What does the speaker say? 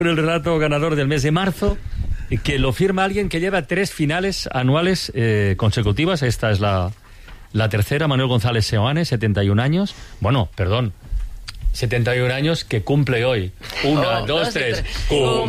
El relato ganador del mes de marzo, que lo firma alguien que lleva 3 finales anuales consecutivas. Esta es la tercera. Manuel González Seoane, 71 años. Bueno, perdón, 71 años que cumple hoy. 1, 2, 3.